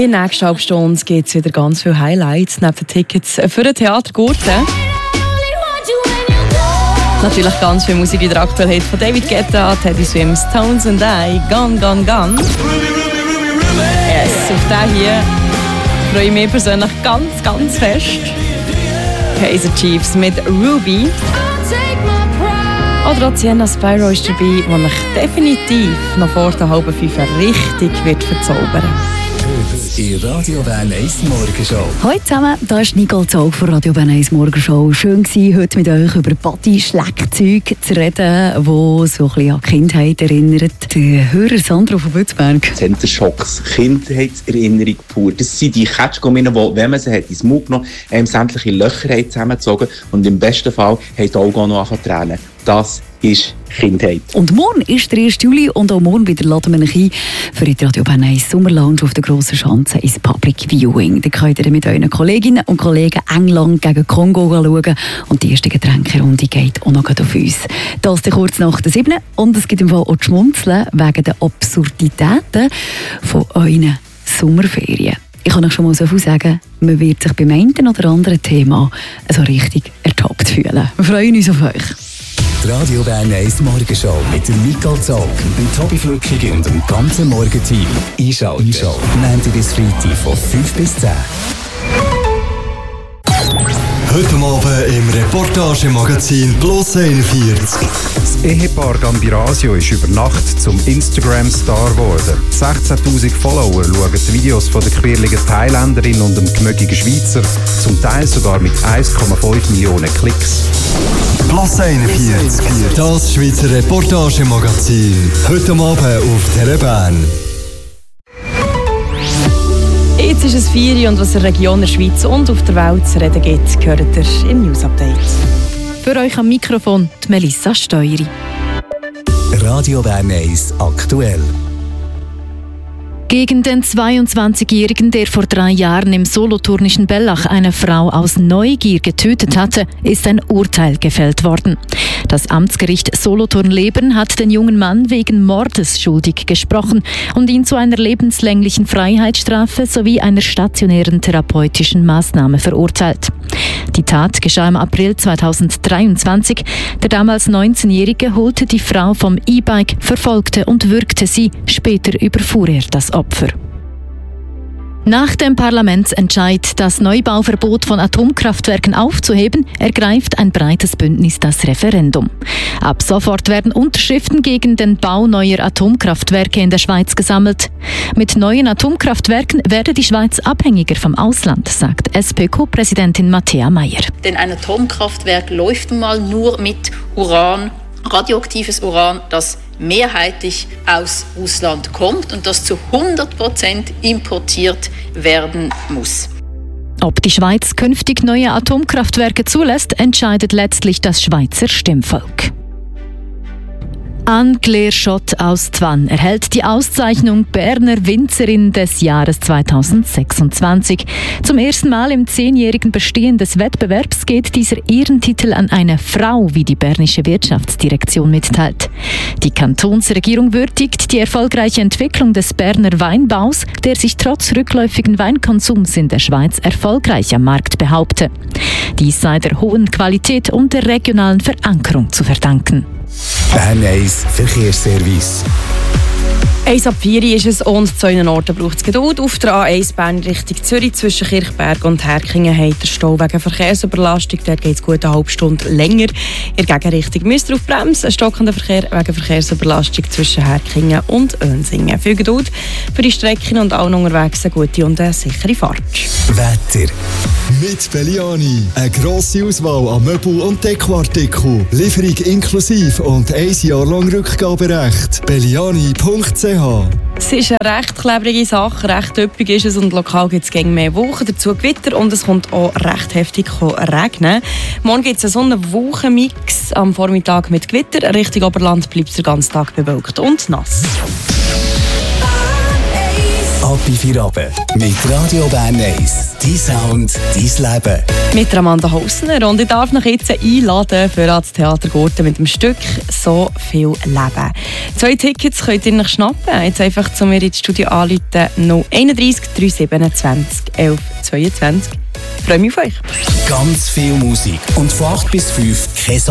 In der nächsten halben Stunde gibt es wieder ganz viele Highlights neben den Tickets für den Theatergurten. Natürlich ganz viel Musik in der aktuellen Hit von David Guetta, Teddy Swims, Tones and I, Gone, Gone, Gone. Yes, auf den hier freue ich mich persönlich ganz, ganz fest. Kaiser Chiefs mit Ruby. Oder auch Sienna Spyro ist dabei, die mich definitiv noch vor der halben 5 richtig wird verzaubern. In Radio Bern 1 Morgenshow. Hallo zusammen, hier ist Nicole Zog von Radio Bern 1 Morgenshow. Schön war heute mit euch über Body-Schleckzeug zu reden, die so ein bisschen an die Kindheit erinnert. Der Hörer Sandro von Bützberg. Center Shocks, Kindheitserinnerung pur. Das sind die Ketschgummis, die, wenn man sie hat, ins Mund genommen hat, sämtliche Löcher zusammengezogen und im besten Fall haben die Augen auch noch angefangen zu tränen. Das ist Kindheit. Und morgen ist der 1. Juli und auch morgen wieder laden wir euch ein für die Radio Bern 1 Sommerlounge auf der Grossen Schanze ins Public Viewing. Da könnt ihr mit euren Kolleginnen und Kollegen England gegen Kongo schauen und die erste Getränkerunde geht auch noch auf uns. Das ist kurz nach der 7. und es gibt im Fall auch die Schmunzeln wegen der Absurditäten von euren Sommerferien. Ich kann euch schon mal so viel sagen, man wird sich beim einen oder anderen Thema so richtig ertappt fühlen. Wir freuen uns auf euch. Die Radio Bern 1 Morgenshow mit dem Nicole Zog, dem Tobi Flückig und dem ganzen Morgenteam. Einschalten. Montag bis Freitag von 5 bis 10. Heute Abend im Reportagemagazin Plus 41. Das Ehepaar Gambirasio ist über Nacht zum Instagram-Star geworden. 16'000 Follower schauen die Videos von der quirligen Thailänderin und dem gemögigen Schweizer, zum Teil sogar mit 1,5 Millionen Klicks. Plus 41, das Schweizer Reportagemagazin. Heute Abend auf Telebern. Jetzt ist es 4 Uhr und was in der Region der Schweiz und auf der Welt zu reden gibt, hört ihr im News Update. Für euch am Mikrofon die Melissa Steueri. Radio Bern 1 aktuell. Gegen den 22-Jährigen, der vor 3 Jahren im solothurnischen Bellach eine Frau aus Neugier getötet hatte, ist ein Urteil gefällt worden. Das Amtsgericht Solothurn-Lebern hat den jungen Mann wegen Mordes schuldig gesprochen und ihn zu einer lebenslänglichen Freiheitsstrafe sowie einer stationären therapeutischen Maßnahme verurteilt. Die Tat geschah im April 2023. Der damals 19-Jährige holte die Frau vom E-Bike, verfolgte und würgte sie. Später überfuhr er das Opfer. Nach dem Parlamentsentscheid, das Neubauverbot von Atomkraftwerken aufzuheben, ergreift ein breites Bündnis das Referendum. Ab sofort werden Unterschriften gegen den Bau neuer Atomkraftwerke in der Schweiz gesammelt. Mit neuen Atomkraftwerken werde die Schweiz abhängiger vom Ausland, sagt SPK-Präsidentin Matthäa Meier. Denn ein Atomkraftwerk läuft nun mal nur mit Uran, radioaktives Uran, das mehrheitlich aus Russland kommt und das zu 100% importiert werden muss. Ob die Schweiz künftig neue Atomkraftwerke zulässt, entscheidet letztlich das Schweizer Stimmvolk. Anne-Claire Schott aus Twann erhält die Auszeichnung Berner Winzerin des Jahres 2026. Zum ersten Mal im 10-jährigen Bestehen des Wettbewerbs geht dieser Ehrentitel an eine Frau, wie die Bernische Wirtschaftsdirektion mitteilt. Die Kantonsregierung würdigt die erfolgreiche Entwicklung des Berner Weinbaus, der sich trotz rückläufigen Weinkonsums in der Schweiz erfolgreich am Markt behaupte. Dies sei der hohen Qualität und der regionalen Verankerung zu verdanken. Bern 1 Verkehrsservice. 1 ab 4 ist es und zu einen Orten braucht es Geduld. Auf der A1 Bern Richtung Zürich zwischen Kirchberg und Herkingen hat der Stau wegen Verkehrsüberlastung. Dort geht es gut eine halbe Stunde länger. In der Gegenrichtung müsst ihr auf Bremse. Stockender Verkehr wegen Verkehrsüberlastung zwischen Herkingen und Önsingen. Viel Geduld für die Strecken und allen unterwegs eine gute und eine sichere Fahrt. Wetter. Mit Belliani. Eine grosse Auswahl an Möbel- und Dekoartikeln. Lieferung inklusive und 1 Jahr lang Rückgaberecht. Belliani.ch. Es ist eine recht klebrige Sache, recht üppig ist es und lokal gibt es gegen mehr Wochen, dazu Gewitter und es kommt auch recht heftig regnen. Morgen gibt es einen Sonne-Wolken-Mix am Vormittag mit Gewitter. Richtung Oberland bleibt es den ganzen Tag bewölkt und nass. bis 4 Abend. Mit Radio Bern 1. Dein Sound, dein Leben. Mit Amanda Hausner. Und ich darf noch jetzt einladen für das Theater Gurten mit dem Stück «So viel Leben». 2 Tickets könnt ihr noch schnappen. Jetzt einfach zu mir ins Studio anrufen. 031 327 11 22. Ich freue mich auf euch. Ganz viel Musik. Und von 8 bis 5 kein